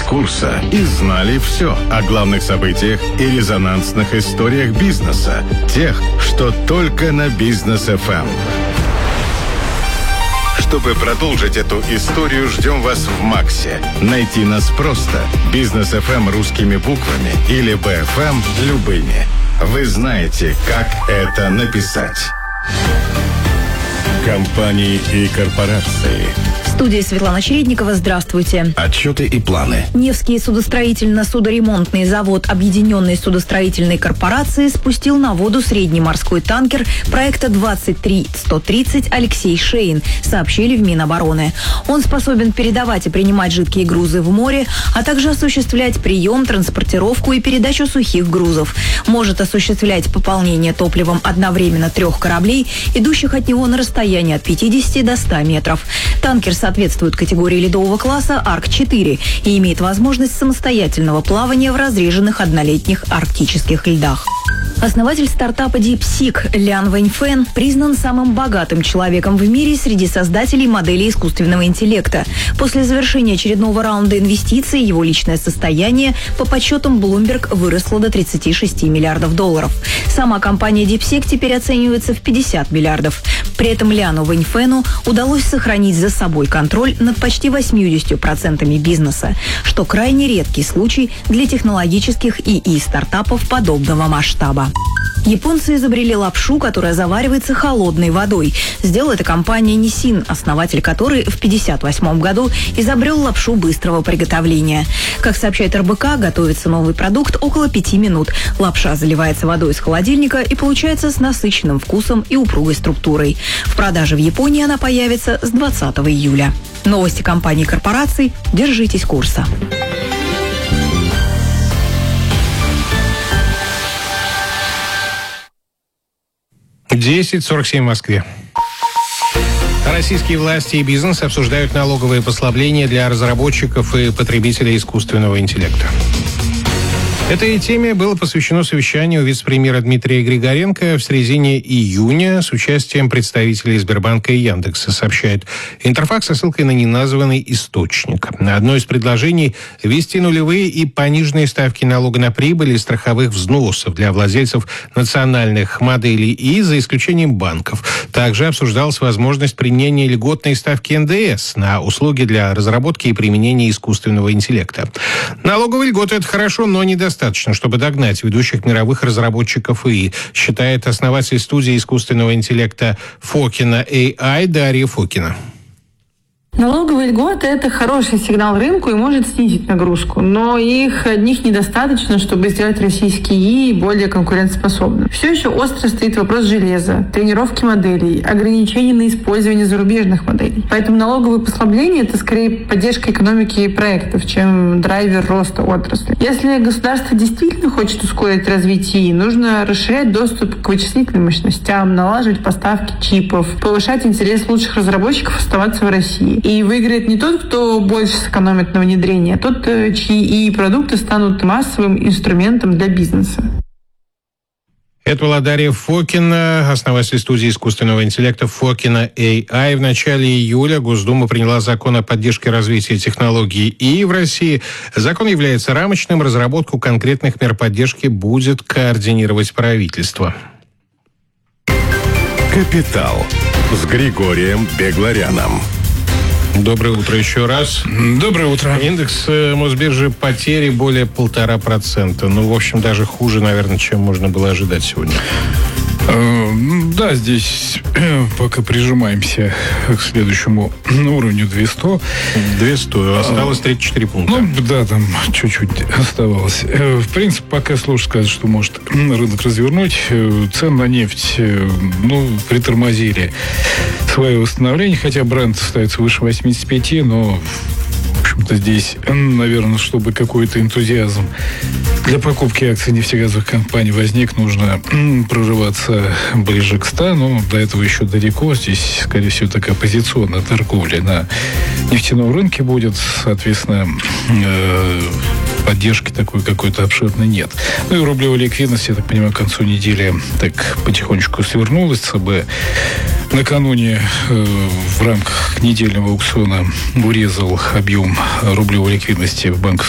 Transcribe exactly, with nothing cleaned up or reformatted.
курса и знали все о главных событиях и резонансных историях бизнеса. Тех, что только на Бизнес эф эм. Чтобы продолжить эту историю, ждем вас в МАКСе. Найти нас просто. Бизнес эф эм русскими буквами или би эф эм любыми. Вы знаете, как это написать. Компании и корпорации. В студии Светлана Чередникова. Здравствуйте. Отчеты и планы. Невский судостроительно-судоремонтный завод Объединенной судостроительной корпорации спустил на воду средний морской танкер проекта двадцать три сто тридцать «Алексей Шейн», сообщили в Минобороны. Он способен передавать и принимать жидкие грузы в море, а также осуществлять прием, транспортировку и передачу сухих грузов. Может осуществлять пополнение топливом одновременно трех кораблей, идущих от него на расстояние от пятидесяти до ста метров. Танкер соответствует категории ледового класса Арк четыре и имеет возможность самостоятельного плавания в разреженных однолетних арктических льдах. Основатель стартапа DeepSeek Лян Вэньфэн признан самым богатым человеком в мире среди создателей моделей искусственного интеллекта. После завершения очередного раунда инвестиций его личное состояние по подсчетам Bloomberg выросло до тридцати шести миллиардов долларов. Сама компания DeepSeek теперь оценивается в пятьдесят миллиардов. При этом Ляну Вэньфэну удалось сохранить за собой контроль над почти восьмидесятью процентами бизнеса, что крайне редкий случай для технологических ИИ-стартапов подобного масштаба. Японцы изобрели лапшу, которая заваривается холодной водой. Сделала это компания Nissin, основатель которой в пятьдесят восьмом году изобрел лапшу быстрого приготовления. Как сообщает эр бэ ка, готовится новый продукт около пяти минут. Лапша заливается водой из холодильника и получается с насыщенным вкусом и упругой структурой. В продаже в Японии она появится с двадцатого июля. Новости компаний и корпораций. Держитесь курса. десять сорок семь в Москве. Российские власти и бизнес обсуждают налоговые послабления для разработчиков и потребителей искусственного интеллекта. Этой теме было посвящено совещанию вице-премьера Дмитрия Григоренко в середине июня с участием представителей Сбербанка и Яндекса, сообщает Интерфакс со ссылкой на неназванный источник. Одно из предложений – ввести нулевые и пониженные ставки налога на прибыль и страховых взносов для владельцев национальных моделей И, за исключением банков. Также обсуждалась возможность применения льготной ставки эн дэ эс на услуги для разработки и применения искусственного интеллекта. Налоговые льготы – это хорошо, но недостаточно. Достаточно, чтобы догнать ведущих мировых разработчиков ИИ, считает основатель студии искусственного интеллекта Фокина эй ай Дарья Фокина. Налоговые льготы – это хороший сигнал рынку и может снизить нагрузку, но их одних недостаточно, чтобы сделать российский ИИ более конкурентоспособным. Все еще остро стоит вопрос железа, тренировки моделей, ограничений на использование зарубежных моделей. Поэтому налоговые послабления – это скорее поддержка экономики и проектов, чем драйвер роста отрасли. Если государство действительно хочет ускорить развитие ИИ, нужно расширять доступ к вычислительным мощностям, налаживать поставки чипов, повышать интерес лучших разработчиков оставаться в России. И выиграет не тот, кто больше сэкономит на внедрении, а тот, чьи и продукты станут массовым инструментом для бизнеса. Это была Дарья Фокина, основатель студии искусственного интеллекта Фокина эй ай. В начале июля Госдума приняла закон о поддержке развития технологий ИИ в России. Закон является рамочным, разработку конкретных мер поддержки будет координировать правительство. Капитал с Григорием Бегларяном. Доброе утро еще раз. Доброе утро. Индекс Мосбиржи потери более полтора процента. Ну, в общем, даже хуже, наверное, чем можно было ожидать сегодня. Да, здесь пока прижимаемся к следующему уровню двести. двести. Осталось тридцать четыре пункта. Ну, да, там чуть-чуть оставалось. В принципе, пока сложно сказать, что может рынок развернуть. Цены на нефть, ну, притормозили свое восстановление, хотя бренд остается выше восемьдесят пять, но в общем-то здесь, наверное, чтобы какой-то энтузиазм для покупки акций нефтегазовых компаний возник, нужно прорываться ближе к ста, но до этого еще далеко. Здесь, скорее всего, такая позиционная торговля на нефтяном рынке будет, соответственно, поддержки такой какой-то обширной нет. Ну и рублевая ликвидность, я так понимаю, к концу недели так потихонечку свернулась. ЦБ накануне э, в рамках недельного аукциона урезал объем рублевой ликвидности в банковском